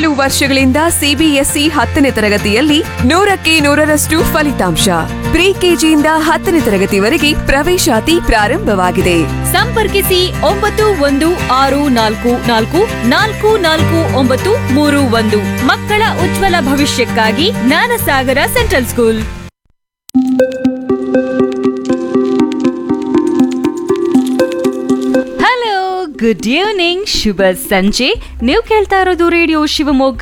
ವರ್ಷಗಳಿಂದ ಸಿಬಿಎಸ್ಇ 10ನೇ ತರಗತಿಯಲ್ಲಿ 100ಕ್ಕೆ 100ರಷ್ಟು ಫಲಿತಾಂಶ. ಪ್ರಿ ಕೆಜಿಯಿಂದ 10ನೇ ತರಗತಿವರೆಗೆ ಪ್ರವೇಶಾತಿ ಪ್ರಾರಂಭವಾಗಿದೆ. ಸಂಪರ್ಕಿಸಿ 9164444431. ಮಕ್ಕಳ ಉಜ್ವಲ ಭವಿಷ್ಯಕ್ಕಾಗಿ Jnanasagara central school. Good evening, ಶುಭ ಸಂಜೆ. ನೀವು ಕೇಳ್ತಾ ಇರೋದು ರೇಡಿಯೋ ಶಿವಮೊಗ್ಗ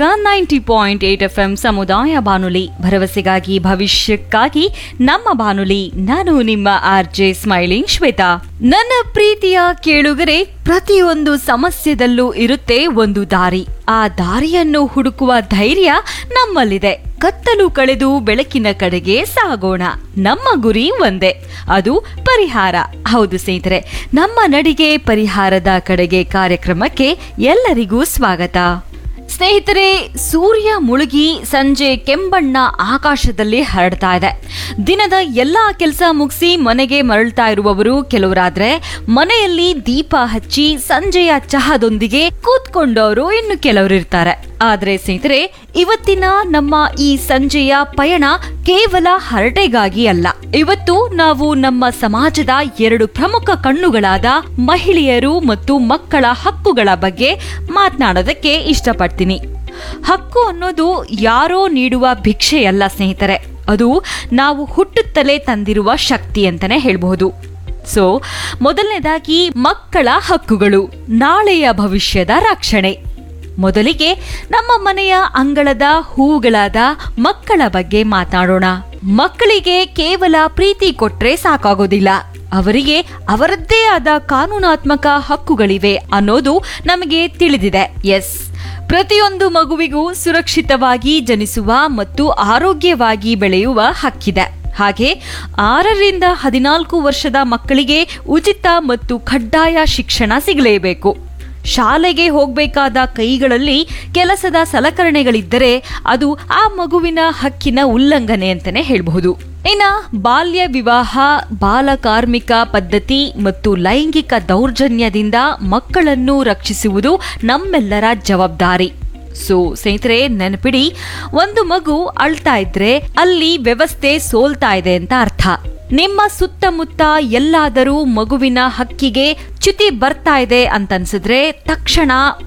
90.8 FM ಸಮುದಾಯ ಬಾನುಲಿ, ಭರವಸೆಗಾಗಿ ಭವಿಷ್ಯಕ್ಕಾಗಿ ನಮ್ಮ ಬಾನುಲಿ. ನಾನು ನಿಮ್ಮ RJ ಸ್ಮೈಲಿಂಗ್ ಶ್ವೇತಾ. ನನ್ನ ಪ್ರೀತಿಯ ಕೇಳುಗರೆ, ಪ್ರತಿಯೊಂದು ಸಮಸ್ಯೆದಲ್ಲೂ ಇರುತ್ತೆ ಒಂದು ದಾರಿ. ಆ ದಾರಿಯನ್ನು ಹುಡುಕುವ ಧೈರ್ಯ ನಮ್ಮಲ್ಲಿದೆ. ಕತ್ತಲು ಕಳೆದು ಬೆಳಕಿನ ಕಡೆಗೆ ಸಾಗೋಣ. ನಮ್ಮ ಗುರಿ ಒಂದೇ, ಅದು ಪರಿಹಾರ. ಹೌದು ಸ್ನೇಹಿತರೆ, ನಮ್ಮ ನಡಿಗೆ ಪರಿಹಾರದ ಕಡೆಗೆ ಕಾರ್ಯಕ್ರಮಕ್ಕೆ ಎಲ್ಲರಿಗೂ ಸ್ವಾಗತ. ಸ್ನೇಹಿತರೆ, ಸೂರ್ಯ ಮುಳುಗಿ ಸಂಜೆ ಕೆಂಬಣ್ಣ ಆಕಾಶದಲ್ಲಿ ಹರಡ್ತಾ ಇದೆ. ದಿನದ ಎಲ್ಲಾ ಕೆಲಸ ಮುಗಿಸಿ ಮನೆಗೆ ಮರಳ್ತಾ ಇರುವವರು ಕೆಲವರಾದ್ರೆ, ಮನೆಯಲ್ಲಿ ದೀಪ ಹಚ್ಚಿ ಸಂಜೆಯ ಚಹಾದೊಂದಿಗೆ ಕೂತ್ಕೊಂಡವರು ಇನ್ನು ಕೆಲವರು ಇರ್ತಾರೆ. ಆದ್ರೆ ಸ್ನೇಹಿತರೆ, ಇವತ್ತಿನ ನಮ್ಮ ಈ ಸಂಜೆಯ ಪಯಣ ಕೇವಲ ಹರಟೆಗಾಗಿ ಅಲ್ಲ. ಇವತ್ತು ನಾವು ನಮ್ಮ ಸಮಾಜದ 2 ಪ್ರಮುಖ ಕಣ್ಣುಗಳಾದ ಮಹಿಳೆಯರು ಮತ್ತು ಮಕ್ಕಳ ಹಕ್ಕುಗಳ ಬಗ್ಗೆ ಮಾತನಾಡೋದಕ್ಕೆ ಇಷ್ಟಪಡ್ತೀನಿ. ಹಕ್ಕು ಅನ್ನೋದು ಯಾರೋ ನೀಡುವ ಭಿಕ್ಷೆಯಲ್ಲ ಸ್ನೇಹಿತರೆ, ಅದು ನಾವು ಹುಟ್ಟುತ್ತಲೇ ತಂದಿರುವ ಶಕ್ತಿ ಅಂತಾನೆ ಹೇಳ್ಬಹುದು. ಸೊ ಮೊದಲನೇದಾಗಿ ಮಕ್ಕಳ ಹಕ್ಕುಗಳು, ನಾಳೆಯ ಭವಿಷ್ಯದ ರಕ್ಷಣೆ. ಮೊದಲಿಗೆ ನಮ್ಮ ಮನೆಯ ಅಂಗಳದ ಹೂಗಳಾದ ಮಕ್ಕಳ ಬಗ್ಗೆ ಮಾತನಾಡೋಣ. ಮಕ್ಕಳಿಗೆ ಕೇವಲ ಪ್ರೀತಿ ಕೊಟ್ರೆ ಸಾಕಾಗೋದಿಲ್ಲ, ಅವರಿಗೆ ಅವರದ್ದೇ ಆದ ಕಾನೂನಾತ್ಮಕ ಹಕ್ಕುಗಳಿವೆ ಅನ್ನೋದು ನಮಗೆ ತಿಳಿದಿದೆ. ಎಸ್, ಪ್ರತಿಯೊಂದು ಮಗುವಿಗೂ ಸುರಕ್ಷಿತವಾಗಿ ಜನಿಸುವ ಮತ್ತು ಆರೋಗ್ಯವಾಗಿ ಬೆಳೆಯುವ ಹಕ್ಕಿದೆ. ಹಾಗೆ 6ರಿಂದ 14 ವರ್ಷದ ಮಕ್ಕಳಿಗೆ ಉಚಿತ ಮತ್ತು ಕಡ್ಡಾಯ ಶಿಕ್ಷಣ ಸಿಗಲೇಬೇಕು. ಶಾಲೆಗೆ ಹೋಗಬೇಕಾದ ಕೈಗಳಲ್ಲಿ ಕೆಲಸದ ಸಲಕರಣೆಗಳಿದ್ದರೆ ಅದು ಆ ಮಗುವಿನ ಹಕ್ಕಿನ ಉಲ್ಲಂಘನೆ ಅಂತಾನೆ ಹೇಳಬಹುದು. ಇನ್ನ ಬಾಲ್ಯ ವಿವಾಹ, ಬಾಲ ಕಾರ್ಮಿಕ ಪದ್ಧತಿ ಮತ್ತು ಲೈಂಗಿಕ ದೌರ್ಜನ್ಯದಿಂದ ಮಕ್ಕಳನ್ನು ರಕ್ಷಿಸುವುದು ನಮ್ಮೆಲ್ಲರ ಜವಾಬ್ದಾರಿ. ಸೊ ಸ್ನೇಹಿತರೆ, ನೆನಪಿಡಿ, ಒಂದು ಮಗು ಅಳ್ತಾ ಇದ್ರೆ ಅಲ್ಲಿ ವ್ಯವಸ್ಥೆ ಸೋಲ್ತಾ ಇದೆ ಅಂತ ಅರ್ಥ. ನಿಮ್ಮ ಸುತ್ತಮುತ್ತ ಎಲ್ಲಾದರೂ ಮಗುವಿನ ಹಕ್ಕಿಗೆ ಚ್ಯುತಿ ಬರ್ತಾ ಇದೆ ಅಂತನ್ಸಿದ್ರೆ ತಕ್ಷಣ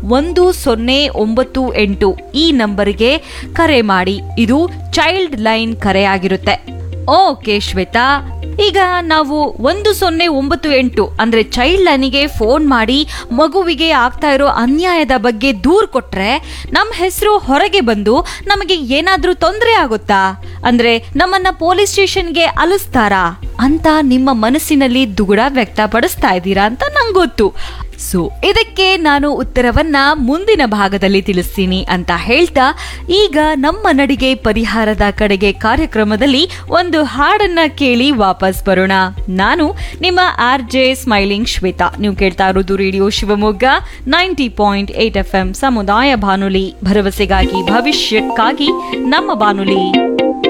1098 ಈ ನಂಬರಿಗೆ ಕರೆ ಮಾಡಿ. ಇದು ಚೈಲ್ಡ್ ಲೈನ್ ಕರೆಯಾಗಿರುತ್ತೆ. ಓಕೆ ಶ್ವೇತಾ, ಈಗ ನಾವು 1098 ಅಂದ್ರೆ ಚೈಲ್ಡ್ ಲೈನಿಗೆ ಫೋನ್ ಮಾಡಿ ಮಗುವಿಗೆ ಆಗ್ತಾ ಇರೋ ಅನ್ಯಾಯದ ಬಗ್ಗೆ ದೂರ್ ಕೊಟ್ರೆ ನಮ್ಮ ಹೆಸರು ಹೊರಗೆ ಬಂದು ನಮಗೆ ಏನಾದ್ರೂ ತೊಂದರೆ ಆಗುತ್ತಾ, ಅಂದ್ರೆ ನಮ್ಮನ್ನ ಪೊಲೀಸ್ ಸ್ಟೇಷನ್ಗೆ ಅಲಿಸ್ತಾರಾ ಅಂತ ನಿಮ್ಮ ಮನಸ್ಸಿನಲ್ಲಿ ದುಗುಡ ವ್ಯಕ್ತಪಡಿಸ್ತಾ ಇದ್ದೀರಾ ಅಂತ ನಂಗೆ ಗೊತ್ತು. ಸೊ ಇದಕ್ಕೆ ನಾನು ಉತ್ತರವನ್ನ ಮುಂದಿನ ಭಾಗದಲ್ಲಿ ತಿಳಿಸ್ತೀನಿ ಅಂತ ಹೇಳ್ತಾ, ಈಗ ನಮ್ಮ ನಡಿಗೆ ಪರಿಹಾರದ ಕಡೆಗೆ ಕಾರ್ಯಕ್ರಮದಲ್ಲಿ ಒಂದು ಹಾಡನ್ನ ಕೇಳಿ ವಾಪಸ್ ಬರೋಣ. ನಾನು ನಿಮ್ಮ RJ ಸ್ಮೈಲಿಂಗ್ ಶ್ವೇತಾ. ನೀವು ಕೇಳ್ತಾ ಇರೋದು ರೇಡಿಯೋ ಶಿವಮೊಗ್ಗ 90.8 FM ಸಮುದಾಯ ಬಾನುಲಿ, ಭರವಸೆಗಾಗಿ ಭವಿಷ್ಯಕ್ಕಾಗಿ ನಮ್ಮ ಬಾನುಲಿ.